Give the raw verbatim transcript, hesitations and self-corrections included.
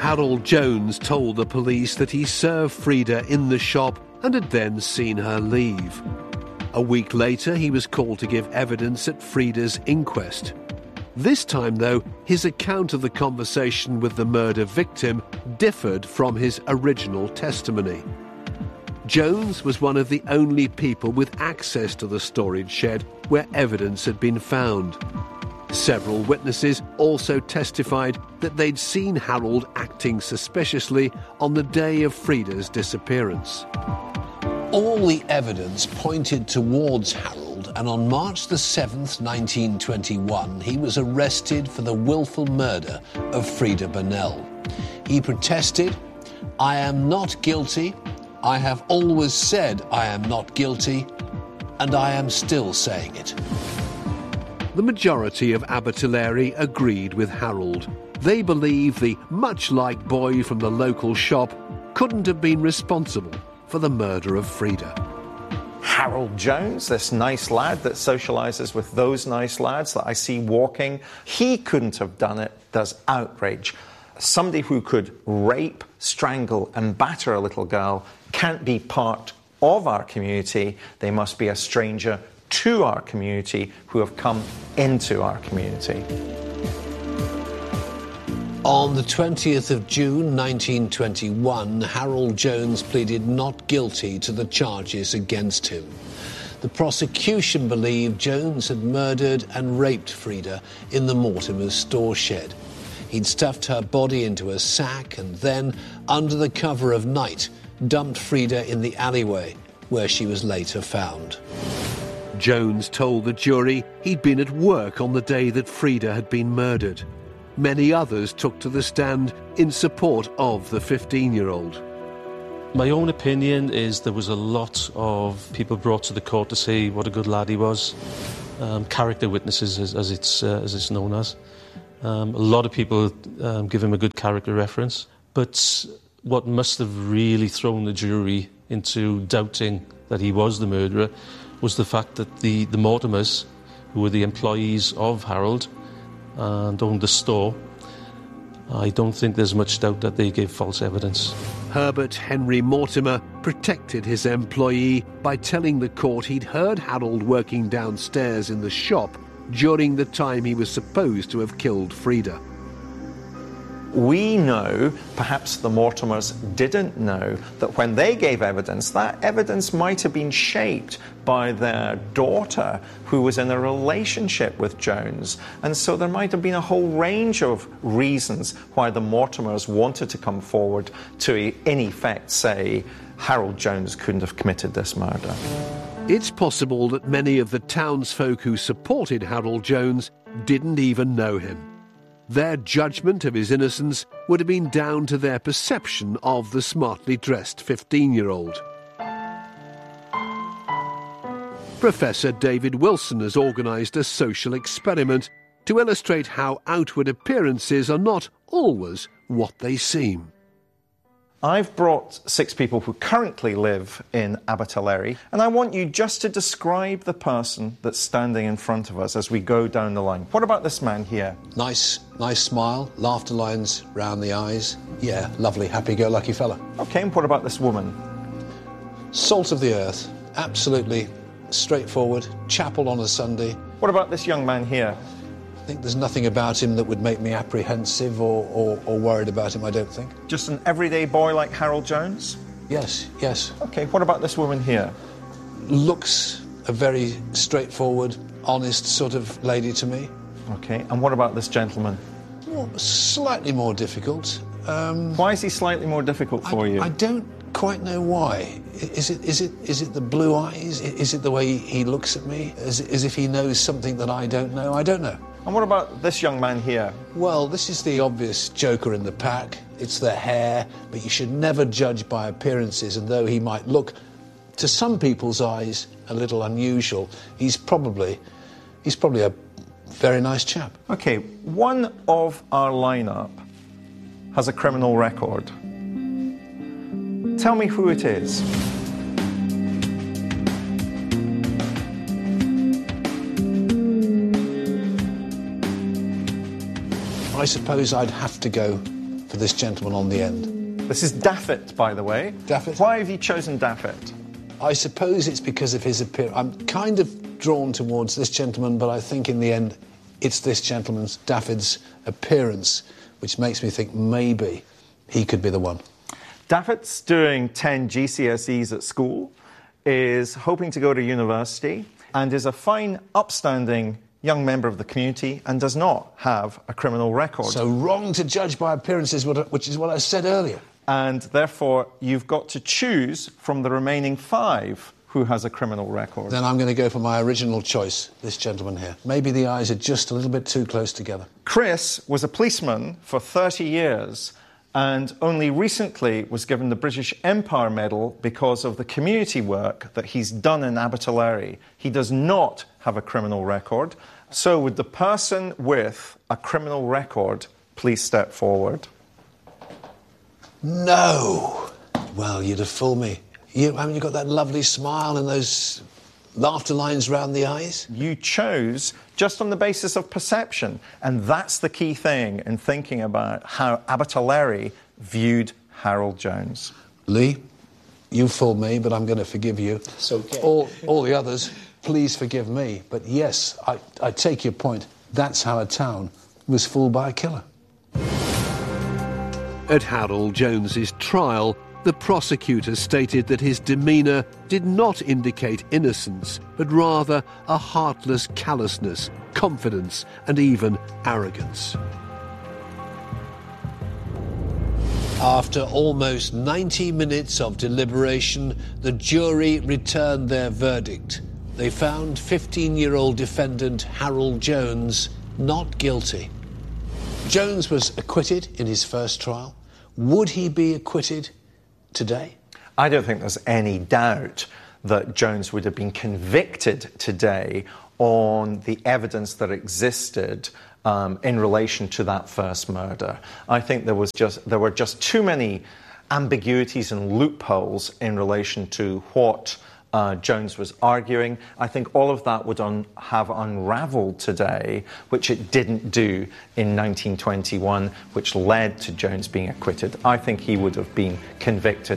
Harold Jones told the police that he served Frida in the shop and had then seen her leave. A week later, he was called to give evidence at Frida's inquest. This time, though, his account of the conversation with the murder victim differed from his original testimony. Jones was one of the only people with access to the storage shed where evidence had been found. Several witnesses also testified that they'd seen Harold acting suspiciously on the day of Frida's disappearance. All the evidence pointed towards Harold, and on March the seventh, nineteen twenty-one, he was arrested for the willful murder of Frida Burnell. He protested, "I am not guilty. I have always said I am not guilty, and I am still saying it." The majority of Abertillery agreed with Harold. They believe the much-liked boy from the local shop couldn't have been responsible for the murder of Frida. Harold Jones, this nice lad that socialises with those nice lads that I see walking, he couldn't have done it. There's outrage. Somebody who could rape, strangle and batter a little girl can't be part of our community. They must be a stranger to our community who have come into our community. On the twentieth of June nineteen twenty-one, Harold Jones pleaded not guilty to the charges against him. The prosecution believed Jones had murdered and raped Frida in the Mortimer's store shed. He'd stuffed her body into a sack and then, under the cover of night, dumped Frida in the alleyway, where she was later found. Jones told the jury he'd been at work on the day that Frida had been murdered. Many others took to the stand in support of the fifteen-year-old. My own opinion is there was a lot of people brought to the court to say what a good lad he was. Um, character witnesses, as, as, it's, uh, as it's known as. Um, a lot of people um, give him a good character reference. But what must have really thrown the jury into doubting that he was the murderer was the fact that the, the Mortimers, who were the employees of Harold and owned the store, I don't think there's much doubt that they gave false evidence. Herbert Henry Mortimer protected his employee by telling the court he'd heard Harold working downstairs in the shop during the time he was supposed to have killed Frida. We know, perhaps the Mortimers didn't know, that when they gave evidence, that evidence might have been shaped by their daughter, who was in a relationship with Jones. And so there might have been a whole range of reasons why the Mortimers wanted to come forward to, in effect, say, Harold Jones couldn't have committed this murder. It's possible that many of the townsfolk who supported Harold Jones didn't even know him. Their judgment of his innocence would have been down to their perception of the smartly dressed fifteen-year-old. Professor David Wilson has organised a social experiment to illustrate how outward appearances are not always what they seem. I've brought six people who currently live in Abertillery, and I want you just to describe the person that's standing in front of us as we go down the line. What about this man here? Nice, nice smile, laughter lines round the eyes. Yeah, lovely, happy-go-lucky fella. OK, and what about this woman? Salt of the earth, absolutely straightforward, chapel on a Sunday. What about this young man here? I think there's nothing about him that would make me apprehensive or, or, or worried about him, I don't think. Just an everyday boy like Harold Jones? Yes, yes. OK, what about this woman here? Looks a very straightforward, honest sort of lady to me. OK, and what about this gentleman? Well, slightly more difficult. Um, why is he slightly more difficult for I, you? I don't quite know why. Is it, is it, is it the blue eyes? Is it the way he looks at me? As, as if he knows something that I don't know? I don't know. And what about this young man here? Well, this is the obvious joker in the pack. It's the hair, but you should never judge by appearances, and though he might look, to some people's eyes, a little unusual, he's probably, he's probably a very nice chap. OK, one of our lineup has a criminal record. Tell me who it is. I suppose I'd have to go for this gentleman on the end? This is Daffet, by the way. Daffet? Why have you chosen Daffet? I suppose it's because of his appearance. I'm kind of drawn towards this gentleman, but I think in the end it's this gentleman's, Daffet's, appearance which makes me think maybe he could be the one. Daffet's doing ten G C S Es at school, is hoping to go to university, and is a fine, upstanding young member of the community and does not have a criminal record. So wrong to judge by appearances, which is what I said earlier. And therefore, you've got to choose from the remaining five who has a criminal record. Then I'm going to go for my original choice, this gentleman here. Maybe the eyes are just a little bit too close together. Chris was a policeman for thirty years and only recently was given the British Empire Medal because of the community work that he's done in Abertillery. He does not have a criminal record. So would the person with a criminal record please step forward? No! Well, you'd have fooled me. You, haven't you got that lovely smile and those laughter lines round the eyes? You chose just on the basis of perception, and that's the key thing in thinking about how Abertillery viewed Harold Jones. Lee, you fooled me, but I'm going to forgive you. It's okay. All, all the others, please forgive me. But yes, I, I take your point. That's how a town was fooled by a killer. At Harold Jones's trial, the prosecutor stated that his demeanour did not indicate innocence, but rather a heartless callousness, confidence, and even arrogance. After almost ninety minutes of deliberation, the jury returned their verdict. They found fifteen-year-old defendant Harold Jones not guilty. Jones was acquitted in his first trial. Would he be acquitted today? I don't think there's any doubt that Jones would have been convicted today on the evidence that existed um, in relation to that first murder. I think there was just there were just too many ambiguities and loopholes in relation to what uh, Jones was arguing. I think all of that would un- have unravelled today, which it didn't do in nineteen twenty-one, which led to Jones being acquitted. I think he would have been convicted.